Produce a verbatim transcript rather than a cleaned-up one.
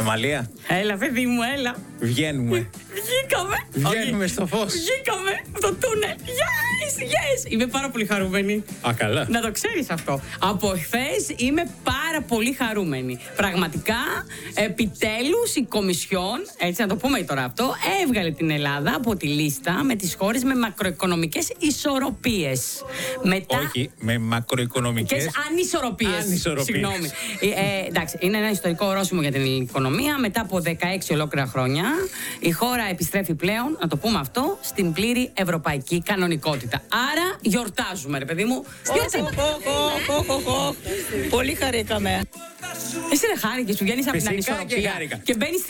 Αμαλία. Έλα, παιδί μου, έλα. Βγαίνουμε. Βγήκαμε. Βγαίνουμε στο φως. Βγήκαμε το τούνελ. Yes, yes. Είμαι πάρα πολύ χαρούμενη. Α, καλά. Να το ξέρεις αυτό. Από χθες είμαι πάρα πολύ χαρούμενη. Πραγματικά, επιτέλους η Κομισιόν, έτσι να το πούμε τώρα αυτό, έβγαλε την Ελλάδα από τη λίστα με τις χώρες με μακροοικονομικές ισορροπίες. Μετά... Όχι, με μακροοικονομικές ανισορροπίες. Ανισορροπίες. Συγγνώμη. Ε, ε, εντάξει, είναι ένα ιστορικό ορόσημο για την ελληνική οικονομία. Μετά από δεκαέξι ολόκληρα χρόνια, η χώρα επιστρέφει πλέον, να το πούμε αυτό, στην πλήρη ευρωπαϊκή κανονικότητα. Άρα γιορτάζουμε, ρε παιδί μου. Πολύ χαρήκαμε. Εσύ δεν χάρηκες, σου βγαίνεις από την Φυσικά και ανισορροπία χάρηκα. και μπαίνεις